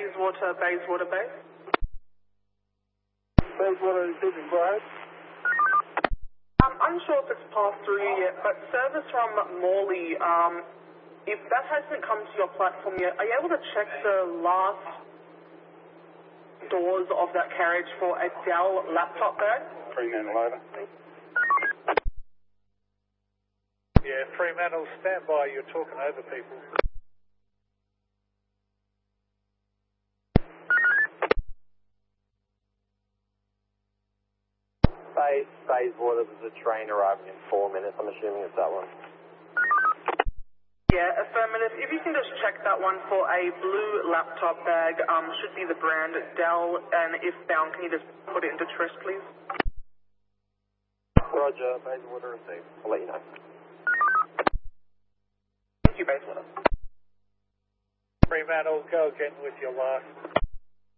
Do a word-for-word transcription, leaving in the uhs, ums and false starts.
Bayswater, Bayswater Bay. Bayswater, speaking, go ahead. I'm unsure if it's passed through yet, but service from Morley, um, if that hasn't come to your platform yet, are you able to check the last doors of that carriage for a Dell laptop bag? Fremantle, over. Yeah, Fremantle, stand by, you're talking over people. Bays, Bayswater, there's a train arriving in four minutes. I'm assuming it's that one. Yeah, affirmative. If you can just check that one for a blue laptop bag, um, should be the brand Dell, and if bound, can you just put it into Trist, please? Roger, Bayswater received. I'll let you know. Thank you, Bayswater. Fremantle, go again with your last.